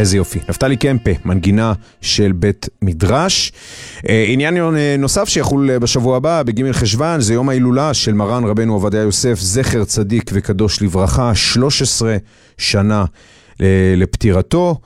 איזה יופי. נפתלי קמפה, מנגינה של בית מדרש. עניין נוסף שיחול בשבוע הבא, בג' חשוון, זה יום ההילולה של מרן רבנו עובדיה יוסף, זכר צדיק וקדוש לברכה, 13 שנה לפטירתו.